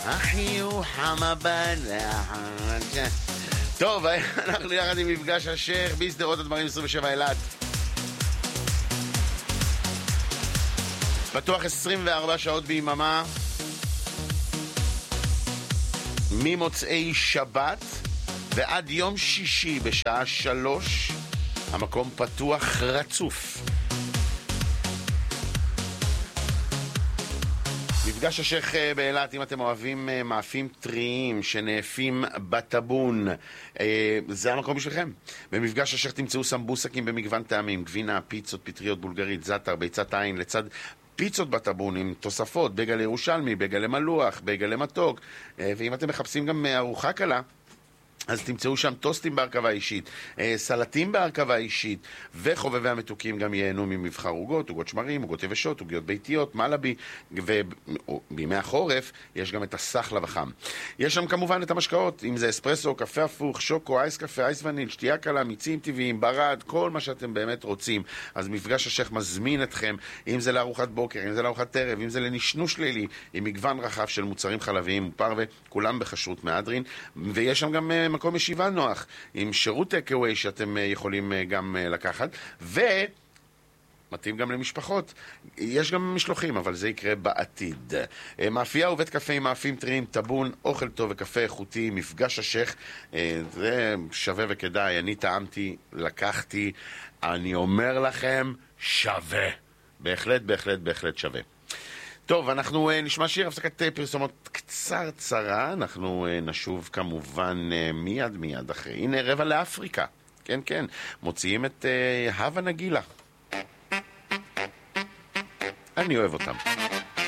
החיוך המבט. טוב, אנחנו יחד עם מפגש השייח בשדרות הדברים 27 אילת. פתוח 24 שעות ביממה ממוצאי שבת ועד יום שישי בשעה 3. המקום פתוח רצוף. מפגש השייח באילת, אם אתם אוהבים מאפים טריים שנאפים בטבון, זה המקום בשבילכם. במפגש השייח תמצאו סמבוסקים במגוון טעמים, גבינה, פיצות, פטריות, בולגרית, זאטר, ביצת עין, לצד פיצות בטבון עם תוספות, בגל ירושלמי, בגל מלוח, בגל מתוק, ואם אתם מחפשים גם ארוחה קלה, אז תמצאו שם טוסטים בהרכבה אישית, סלטים בהרכבה אישית, וחובבי המתוקים גם ייהנו ממבחר עוגות, עוגות שמרים, עוגות יבשות, עוגיות ביתיות, מלאבי, ובימי החורף יש גם את הסחלב החם. יש שם כמובן את המשקאות, אם זה אספרסו, קפה הפוך, שוקו, אייס קפה, אייס וניל, שתייה קלה, מיצים טבעיים, ברד, כל מה שאתם באמת רוצים. אז מפגש השייח מזמין אתכם, אם זה לארוחת בוקר, אם זה לארוחת ערב, אם זה לנשנוש לילי, עם מגוון רחב של מוצרים חלביים ופרווה, כולם בכשרות מהדרין, ויש שם גם מקום ישיבה נוח, עם שירות טייק-אווי שאתם יכולים גם לקחת, מתאים גם למשפחות. יש גם משלוחים, אבל זה יקרה בעתיד. מאפייה ובית קפה עם מאפים טריים, טבון, אוכל טוב וקפה איכותי, מפגש השייח, זה שווה וכדאי. אני טעמתי, לקחתי, אני אומר לכם, שווה. בהחלט, בהחלט, בהחלט שווה. טוב, אנחנו נשמע שיר, הפסקת פרסומות קצרה, אנחנו נשוב כמובן מיד אחרי. הנה רבע לאפריקה, כן, כן, מוציאים את הווה נגילה. אני אוהב אותם.